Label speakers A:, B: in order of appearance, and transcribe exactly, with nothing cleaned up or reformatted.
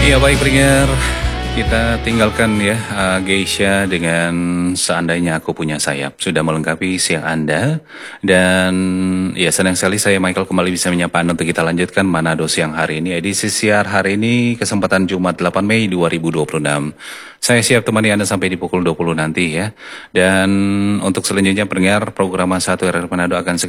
A: Iya baik pendengar, kita tinggalkan ya uh, Geisha dengan Seandainya Aku Punya Sayap. Sudah melengkapi siang Anda. Dan ya senang sekali saya Michael kembali bisa menyapa Anda untuk kita lanjutkan Manado siang hari ini. Edisi siar hari ini kesempatan Jumat delapan Mei dua ribu dua puluh enam. Saya siap temani Anda sampai di pukul dua puluh nanti ya. Dan untuk selanjutnya pendengar program satu R R Manado akan